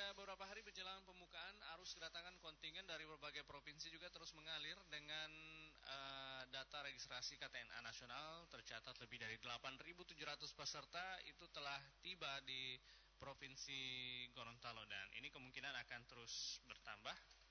Sudah beberapa hari menjelang pembukaan, arus kedatangan kontingen dari berbagai provinsi juga terus mengalir dengan data registrasi KTNA nasional tercatat lebih dari 8.700 peserta itu telah tiba di Provinsi Gorontalo dan ini kemungkinan akan terus bertambah